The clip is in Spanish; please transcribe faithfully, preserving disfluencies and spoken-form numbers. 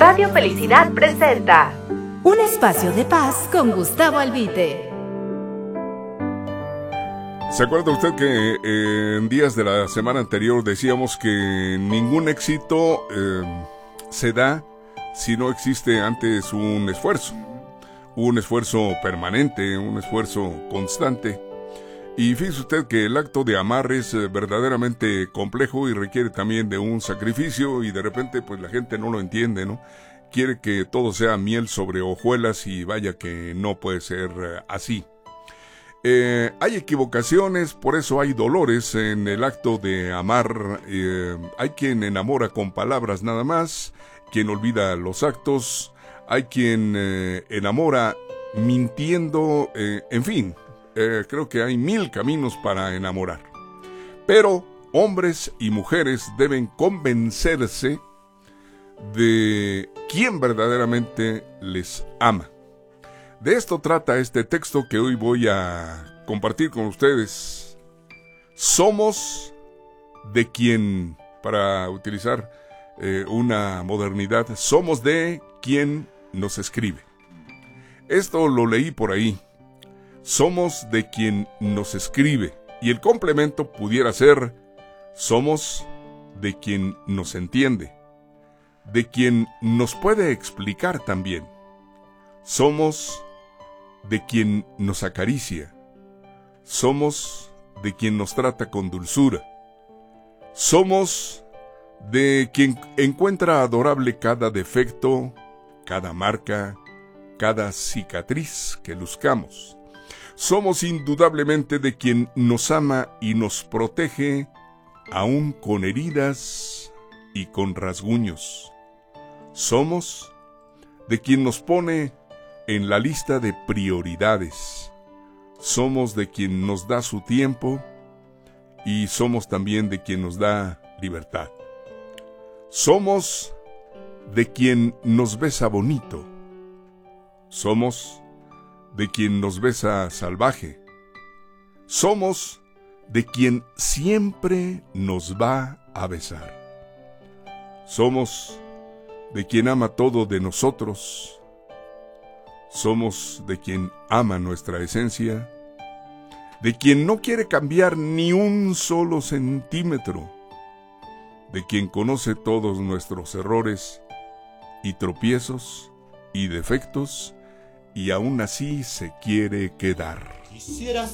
Radio Felicidad presenta Un espacio de paz con Gustavo Albite. ¿Se acuerda usted que eh, en días de la semana anterior decíamos que ningún éxito eh, se da si no existe antes un esfuerzo? Un esfuerzo permanente, un esfuerzo constante. Y fíjese usted que el acto de amar es eh, verdaderamente complejo y requiere también de un sacrificio, y de repente pues la gente no lo entiende, ¿no? Quiere que todo sea miel sobre hojuelas y vaya que no puede ser eh, así. Eh, hay equivocaciones, por eso hay dolores en el acto de amar. Eh, hay quien enamora con palabras nada más, quien olvida los actos, hay quien eh, enamora mintiendo, eh, en fin, eh, creo que hay mil caminos para enamorar. Pero hombres y mujeres deben convencerse de quién verdaderamente les ama. De esto trata este texto que hoy voy a compartir con ustedes. Somos de quien, para utilizar eh, una modernidad, somos de quien nos escribe. Esto lo leí por ahí. Somos de quien nos escribe. Y el complemento pudiera ser: somos de quien nos entiende, de quien nos puede explicar también. Somos de quien nos acaricia, somos de quien nos trata con dulzura, somos de quien encuentra adorable cada defecto, cada marca, cada cicatriz que luzcamos. Somos indudablemente de quien nos ama y nos protege, aun con heridas y con rasguños. Somos de quien nos pone en la lista de prioridades. Somos de quien nos da su tiempo y somos también de quien nos da libertad. Somos de quien nos besa bonito. Somos de quien nos besa salvaje. Somos de quien siempre nos va a besar. Somos de quien ama todo de nosotros. Somos de quien ama nuestra esencia, de quien no quiere cambiar ni un solo centímetro, de quien conoce todos nuestros errores y tropiezos y defectos, y aún así se quiere quedar. Quisiera